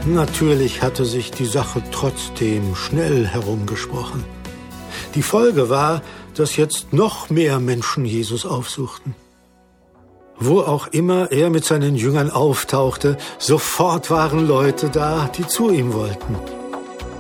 Natürlich hatte sich die Sache trotzdem schnell herumgesprochen. Die Folge war, dass jetzt noch mehr Menschen Jesus aufsuchten. Wo auch immer er mit seinen Jüngern auftauchte, sofort waren Leute da, die zu ihm wollten.